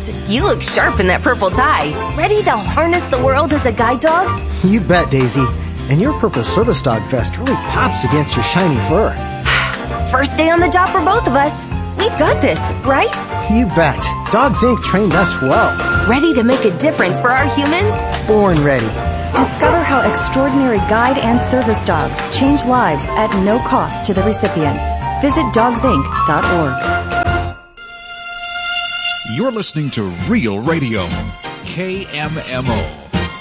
you look sharp in that purple tie. Ready to harness the world as a guide dog? You bet, Daisy. And your purple service dog vest really pops against your shiny fur. First day on the job for both of us. We've got this, right? You bet. Dogs Inc. trained us well. Ready to make a difference for our humans? Born ready. Discover how extraordinary guide and service dogs change lives at no cost to the recipients. Visit dogsinc.org. You're listening to Real Radio, KMMO.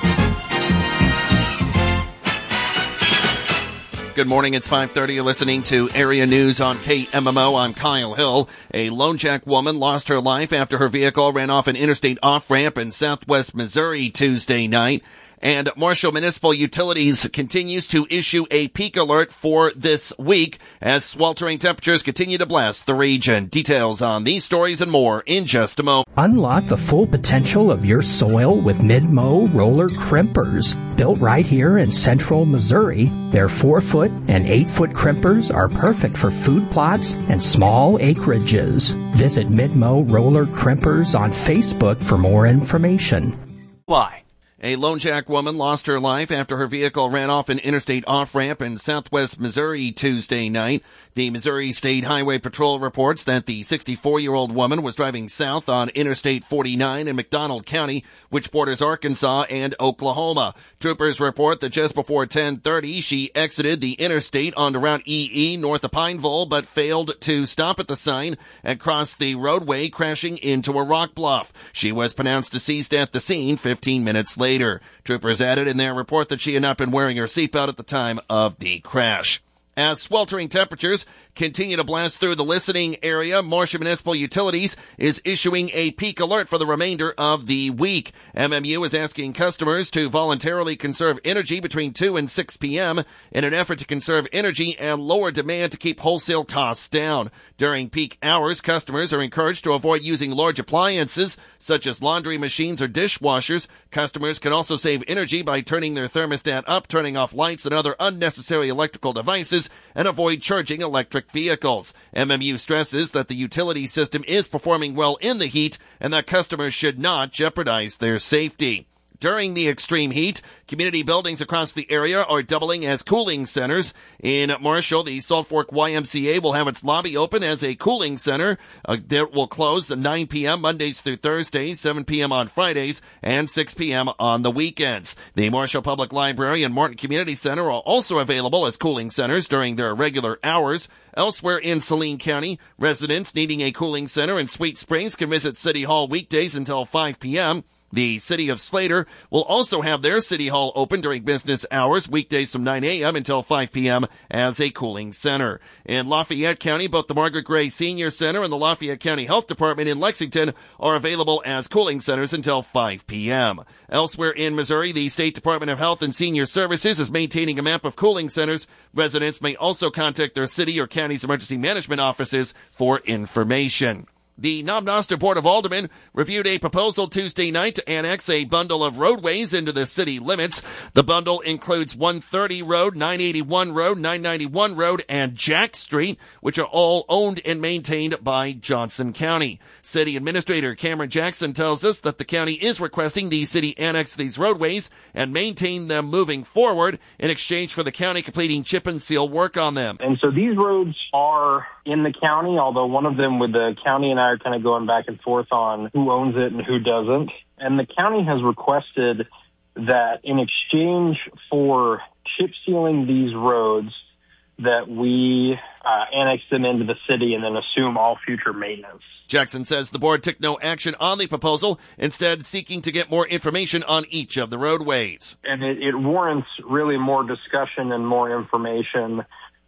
Good morning, it's 5:30. You're listening to Area News on KMMO. I'm Kyle Hill. A Lone Jack woman lost her life after her vehicle ran off an interstate off-ramp in southwest Missouri Tuesday night. And Marshall Municipal Utilities continues to issue a peak alert for this week as sweltering temperatures continue to blast the region. Details on these stories and more in just a moment. Unlock the full potential of your soil with Mid-Mow roller crimpers. Built right here in central Missouri, their 4-foot and 8-foot crimpers are perfect for food plots and small acreages. Visit Mid-Mow roller crimpers on Facebook for more information. Why? A Lone Jack woman lost her life after her vehicle ran off an interstate off-ramp in southwest Missouri Tuesday night. The Missouri State Highway Patrol reports that the 64-year-old woman was driving south on Interstate 49 in McDonald County, which borders Arkansas and Oklahoma. Troopers report that just before 10:30, she exited the interstate onto Route EE north of Pineville, but failed to stop at the sign and crossed the roadway, crashing into a rock bluff. She was pronounced deceased at the scene 15 minutes later. Troopers added in their report that she had not been wearing her seatbelt at the time of the crash. As sweltering temperatures continue to blast through the listening area, Marshall Municipal Utilities is issuing a peak alert for the remainder of the week. MMU is asking customers to voluntarily conserve energy between 2 and 6 p.m. in an effort to conserve energy and lower demand to keep wholesale costs down. During peak hours, customers are encouraged to avoid using large appliances such as laundry machines or dishwashers. Customers can also save energy by turning their thermostat up, turning off lights and other unnecessary electrical devices, and avoid charging electric vehicles. MMU stresses that the utility system is performing well in the heat and that customers should not jeopardize their safety. During the extreme heat, community buildings across the area are doubling as cooling centers. In Marshall, the Salt Fork YMCA will have its lobby open as a cooling center. That will close at 9 p.m. Mondays through Thursdays, 7 p.m. on Fridays, and 6 p.m. on the weekends. The Marshall Public Library and Martin Community Center are also available as cooling centers during their regular hours. Elsewhere in Saline County, residents needing a cooling center in Sweet Springs can visit City Hall weekdays until 5 p.m. The City of Slater will also have their City Hall open during business hours, weekdays from 9 a.m. until 5 p.m. as a cooling center. In Lafayette County, both the Margaret Gray Senior Center and the Lafayette County Health Department in Lexington are available as cooling centers until 5 p.m. Elsewhere in Missouri, the State Department of Health and Senior Services is maintaining a map of cooling centers. Residents may also contact their city or county's emergency management offices for information. The Knob-Noster Board of Aldermen reviewed a proposal Tuesday night to annex a bundle of roadways into the city limits. The bundle includes 130 Road, 981 Road, 991 Road, and Jack Street, which are all owned and maintained by Johnson County. City Administrator Cameron Jackson tells us that the county is requesting the city annex these roadways and maintain them moving forward in exchange for the county completing chip and seal work on them. And so these roads are in the county, although one of them with the county and I are kind of going back and forth on who owns it and who doesn't. And the county has requested that in exchange for chip sealing these roads, that we annex them into the city and then assume all future maintenance. Jackson says the board took no action on the proposal, instead seeking to get more information on each of the roadways. And it warrants really more discussion and more information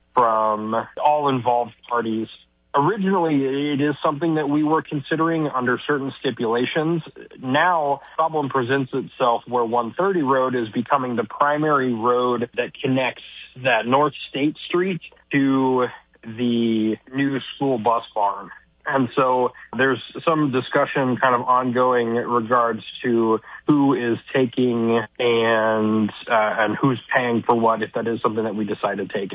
from all involved parties. Originally, it is something that we were considering under certain stipulations. Now, the problem presents itself where 130 Road is becoming the primary road that connects that North State Street to the new school bus barn. And so there's some discussion kind of ongoing in regards to who is taking and who's paying for what, if that is something that we decide to take in.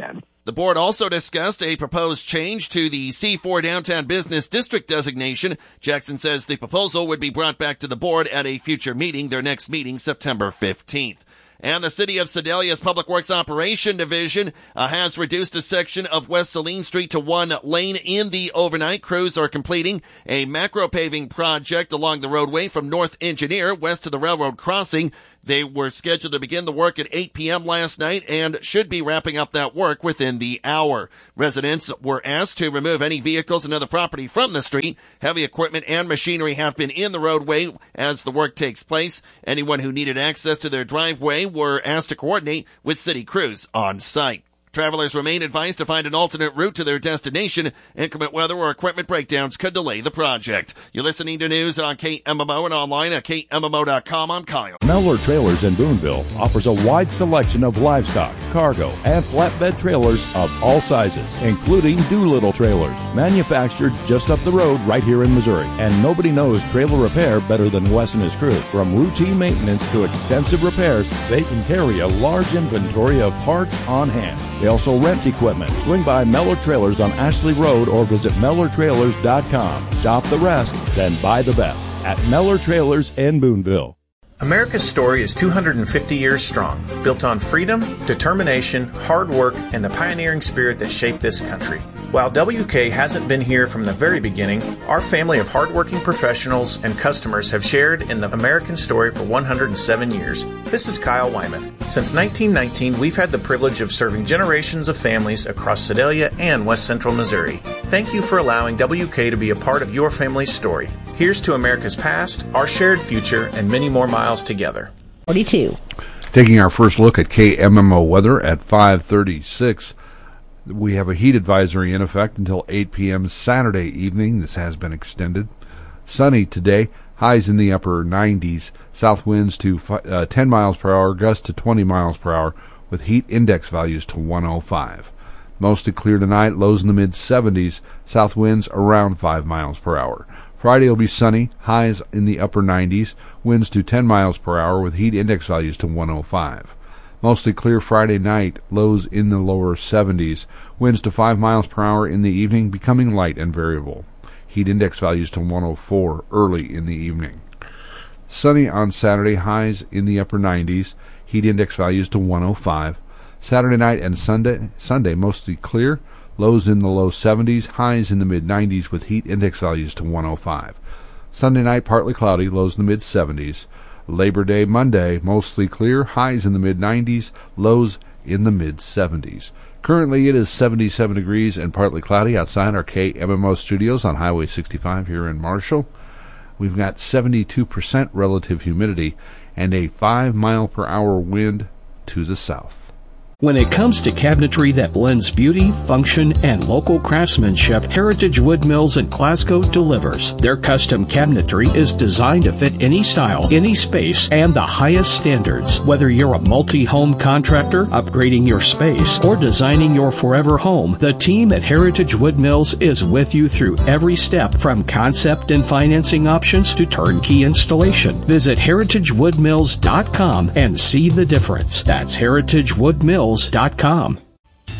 The board also discussed a proposed change to the C4 Downtown Business District designation. Jackson says the proposal would be brought back to the board at a future meeting, their next meeting September 15th. And the City of Sedalia's Public Works Operation Division has reduced a section of West Saline Street to one lane in the overnight. Crews are completing a macro paving project along the roadway from North Engineer west to the railroad crossing. They were scheduled to begin the work at 8 p.m. last night and should be wrapping up that work within the hour. Residents were asked to remove any vehicles and other property from the street. Heavy equipment and machinery have been in the roadway as the work takes place. Anyone who needed access to their driveway were asked to coordinate with city crews on site. Travelers remain advised to find an alternate route to their destination. Inclement weather or equipment breakdowns could delay the project. You're listening to news on KMMO and online at KMMO.com. I'm Kyle. Mellor Trailers in Boonville offers a wide selection of livestock, cargo, and flatbed trailers of all sizes, including Doolittle trailers, manufactured just up the road right here in Missouri. And nobody knows trailer repair better than Wes and his crew. From routine maintenance to extensive repairs, they can carry a large inventory of parts on hand. They also rent equipment. Swing by Mellor Trailers on Ashley Road or visit MellorTrailers.com. Shop the rest, then buy the best at Mellor Trailers in Boonville. America's story is 250 years strong, built on freedom, determination, hard work, and the pioneering spirit that shaped this country. While WK hasn't been here from the very beginning, our family of hardworking professionals and customers have shared in the American story for 107 years. This is Kyle Wymuth. Since 1919, we've had the privilege of serving generations of families across Sedalia and West Central Missouri. Thank you for allowing WK to be a part of your family's story. Here's to America's past, our shared future, and many more miles together. 42. Taking our first look at KMMO weather at 5:36. We have a heat advisory in effect until 8 p.m. Saturday evening. This has been extended. Sunny today, highs in the upper 90s, south winds to 10 miles per hour, gusts to 20 miles per hour, with heat index values to 105. Mostly clear tonight, lows in the mid-70s, south winds around 5 miles per hour. Friday will be sunny, highs in the upper 90s, winds to 10 miles per hour with heat index values to 105. Mostly clear Friday night, lows in the lower 70s, winds to 5 miles per hour in the evening, becoming light and variable. Heat index values to 104 early in the evening. Sunny on Saturday, highs in the upper 90s, heat index values to 105. Saturday night and Sunday mostly clear, lows in the low 70s, highs in the mid-90s with heat index values to 105. Sunday night partly cloudy, lows in the mid-70s. Labor Day Monday mostly clear, highs in the mid-90s, lows in the mid-70s. Currently it is 77 degrees and partly cloudy outside our KMMO studios on Highway 65 here in Marshall. We've got 72% relative humidity and a 5 mile per hour wind to the south. When it comes to cabinetry that blends beauty, function, and local craftsmanship, Heritage Wood Mills in Glasgow delivers. Their custom cabinetry is designed to fit any style, any space, and the highest standards. Whether you're a multi-home contractor, upgrading your space, or designing your forever home, the team at Heritage Wood Mills is with you through every step, from concept and financing options to turnkey installation. Visit heritagewoodmills.com and see the difference. That's heritagewoodmills.com.